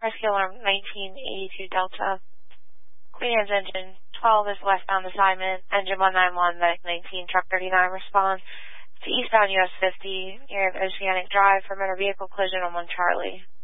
Rescue alarm 1982 Delta. Queen Anne's engine 12 is westbound assignment. Engine 191, medic 19, truck 39 responds to eastbound US 50 near Oceanic Drive for motor vehicle collision on 1 Charlie.